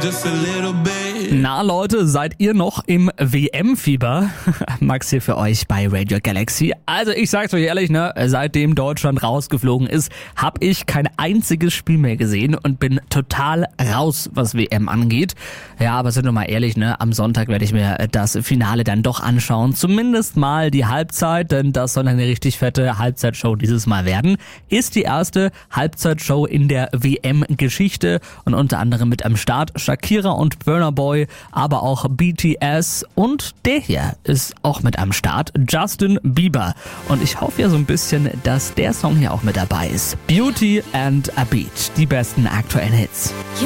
just a little bit. Na Leute, seid ihr noch im WM-Fieber? Max hier für euch bei Radio Galaxy. Also ich sag's euch ehrlich, seitdem Deutschland rausgeflogen ist, habe ich kein einziges Spiel mehr gesehen und bin total raus, was WM angeht. Ja, aber sind wir mal ehrlich, am Sonntag werde ich mir das Finale dann doch anschauen. Zumindest mal die Halbzeit, denn das soll eine richtig fette Halbzeitshow dieses Mal werden. Ist die erste Halbzeitshow in der WM-Geschichte und unter anderem mit am Start Shakira und Burna Boy, aber auch BTS und der hier ist auch mit am Start, Justin Bieber. Und ich hoffe ja so ein bisschen, dass der Song hier auch mit dabei ist. Beauty and a Beat, die besten aktuellen Hits.